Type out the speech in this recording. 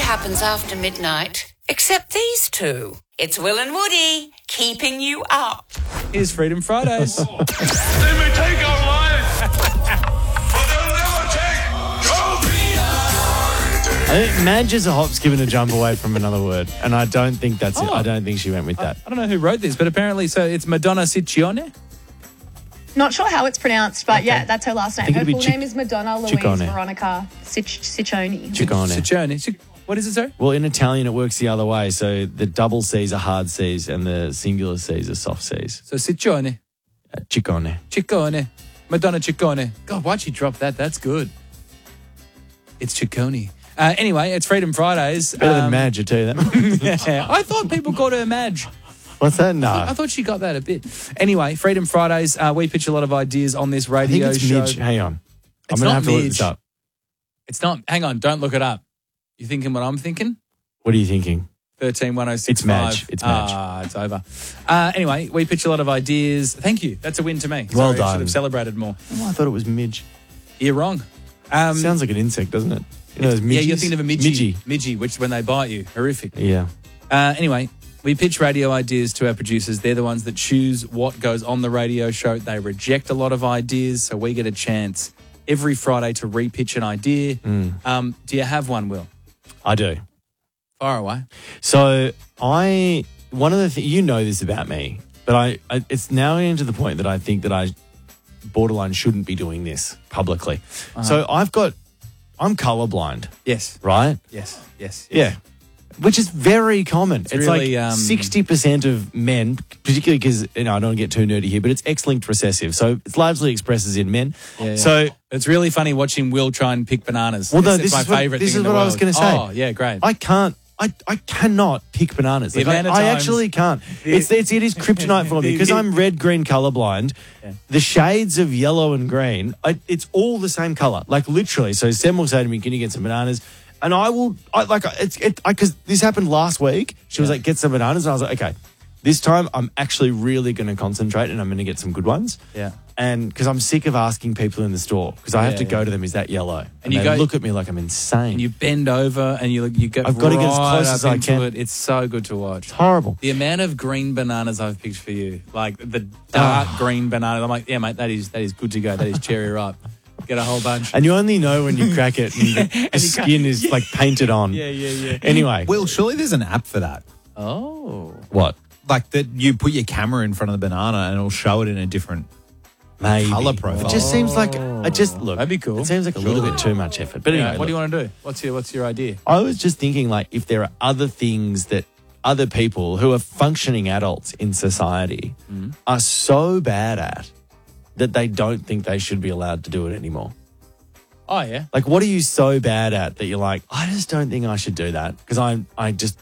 happens after midnight, except these two. It's Will and Woody, keeping you up. Here's Freedom Fridays. They may take our lives, but they'll never take your freedom. I think Madge is a hop, skip and a jump away from another word, and I don't think that's it. I don't think she went with that. I don't know who wrote this, but apparently, so it's Madonna Ciccione? Not sure how it's pronounced, but yeah, that's her last name. think Her it'd be full name is Madonna Louise Ciccone. Veronica Ciccione. Ciccone. What is it, sir? Well, in Italian, it works the other way. So the double C's are hard C's and the singular C's are soft C's. So Ciccione. Ciccone. Ciccone. Madonna Ciccone. God, why'd she drop that? That's good. It's Ciccone. Anyway, it's Freedom Fridays. Better than Madge, I tell you that. Yeah, I thought people called her Madge. What's that? No. I thought she got that a bit. Anyway, Freedom Fridays, we pitch a lot of ideas on this I think radio it's show. Midge. Hang on. It's I'm going to not have to look Midge. this up. It's not. Hang on, don't look it up. You thinking what I'm thinking? What are you thinking? 131065. It's Madge. It's Madge. It's over. Anyway, we pitch a lot of ideas. Thank you. That's a win to me. Well Sorry, I done. should have celebrated more. Oh, I thought it was Midge. You're wrong. Sounds like an insect, doesn't it? You know, those Yeah, you're midgies? thinking of a Midgie, which when they bite you, horrific. Yeah. Anyway, we pitch radio ideas to our producers. They're the ones that choose what goes on the radio show. They reject a lot of ideas, so we get a chance every Friday to repitch an idea. Do you have one, Will? I do. Far away. So one of the things, you know this about me, but I it's now getting to the point that I think that I borderline shouldn't be doing this publicly. So I'm colorblind. Yes. Right? Yes. Yeah. Which is very common. It's really, like 60% of men, particularly because, I don't want to get too nerdy here, but it's X-linked recessive. So it largely expresses in men. Yeah. So it's really funny watching Will try and pick bananas. Well, no, It's this my is what- favourite this thing is in the what I was world. gonna say. Oh, yeah, great. I cannot pick bananas. The amount of I times- actually can't. It is kryptonite for me because I'm red-green colorblind. Yeah. The shades of yellow and green, it's all the same color. Like literally. So Sam will say to me, "Can you get some bananas?" And because this happened last week. She was like, "Get some bananas," and I was like, "Okay." This time, I'm actually really going to concentrate and I'm going to get some good ones. Yeah. And because I'm sick of asking people in the store because I have to go to them, is that yellow? And you they go- look at me like I'm insane. And you bend over and you get I've got to get as right close up as I into can. it. It's so good to watch. It's horrible. The amount of green bananas I've picked for you, like the dark green banana, I'm like, yeah, mate, that is good to go. That is cherry ripe. Get a whole bunch. And you only know when you crack it and the skin is like painted on. Yeah. Anyway. Will, surely there's an app for that. Oh. What? Like that you put your camera in front of the banana and it'll show it in a different Maybe. colour profile. It just seems like, look. That'd be cool. It seems like a little bit too much effort. But anyway. What do you want to do? What's your idea? I was just thinking like if there are other things that other people who are functioning adults in society are so bad at that they don't think they should be allowed to do it anymore. Oh, yeah. Like, what are you so bad at that you're like, I just don't think I should do that because I just